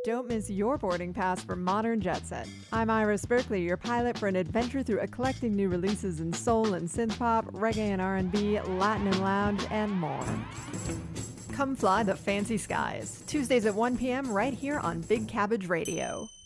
Don't miss your boarding pass for Modern Jet Set. I'm Iris Berkeley, your pilot for an adventure through eclectic new releases in soul and synthpop, reggae and R&B, Latin and lounge, and more. Come fly the fancy skies. Tuesdays at 1 p.m. right here on Big Cabbage Radio.